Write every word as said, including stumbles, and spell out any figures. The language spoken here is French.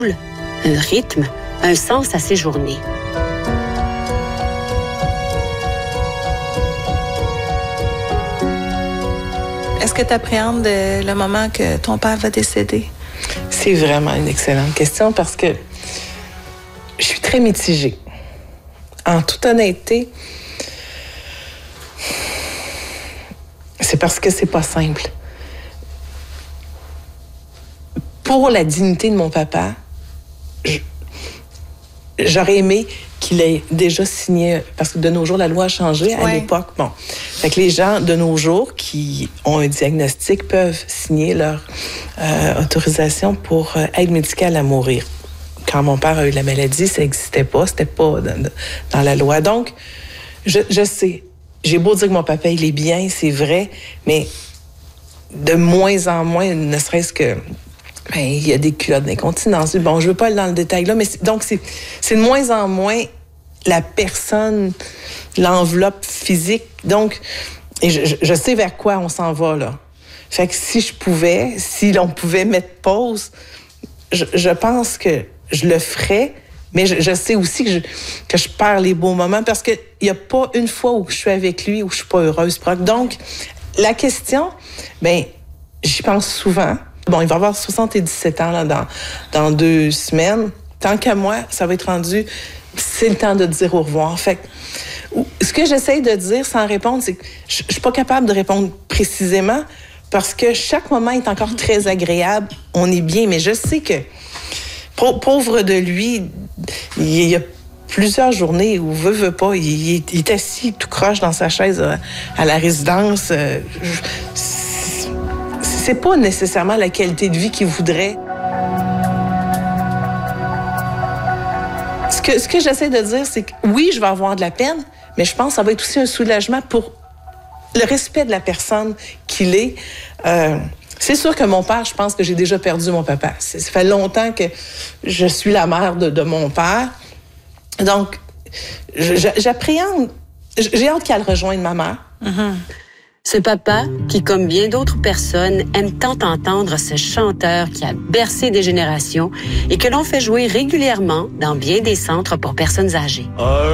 un rythme, un sens à ses journées. Est-ce que tu appréhendes le moment que ton père va décéder? C'est vraiment une excellente question parce que je suis très mitigée. En toute honnêteté, c'est parce que c'est pas simple. Pour la dignité de mon papa, je, j'aurais aimé qu'il ait déjà signé, parce que de nos jours, la loi a changé à ouais. l'époque. Bon, fait que les gens de nos jours qui ont un diagnostic peuvent signer leur euh, autorisation pour euh, aide médicale à mourir. Quand mon père a eu la maladie, ça n'existait pas, c'était pas dans, dans la loi. Donc, je, je sais, j'ai beau dire que mon papa, il est bien, c'est vrai, mais de moins en moins, ne serait-ce que... Ben, il y a des culottes d'incontinence. Bon, je veux pas aller dans le détail là, mais c'est, donc c'est, c'est de moins en moins la personne, l'enveloppe physique. Donc, et je, je sais vers quoi on s'en va, là. Fait que si je pouvais, si l'on pouvait mettre pause, je, je pense que je le ferais, mais je, je sais aussi que je, que je perds les beaux moments parce qu'il n'y a pas une fois où je suis avec lui où je suis pas heureuse. Donc, la question, ben, j'y pense souvent. Bon, il va avoir soixante-dix-sept ans là, dans, dans deux semaines. Tant qu'à moi, ça va être rendu, c'est le temps de dire au revoir. Fait que, ce que j'essaie de dire sans répondre, c'est que je ne suis pas capable de répondre précisément parce que chaque moment est encore très agréable. On est bien, mais je sais que, pauvre de lui, il y a plusieurs journées où veut, veut pas, il, il, il est assis tout croche dans sa chaise à, à la résidence. Euh, je, c'est pas nécessairement la qualité de vie qu'il voudrait. Ce que, ce que j'essaie de dire, c'est que oui, je vais avoir de la peine, mais je pense que ça va être aussi un soulagement pour le respect de la personne qu'il est. Euh, c'est sûr que mon père, je pense que j'ai déjà perdu mon papa. Ça fait longtemps que je suis la mère de, de mon père. Donc, je, j'appréhende. J'ai hâte qu'elle rejoigne ma mère. Mm-hmm. Ce papa, qui, comme bien d'autres personnes, aime tant entendre ce chanteur qui a bercé des générations et que l'on fait jouer régulièrement dans bien des centres pour personnes âgées.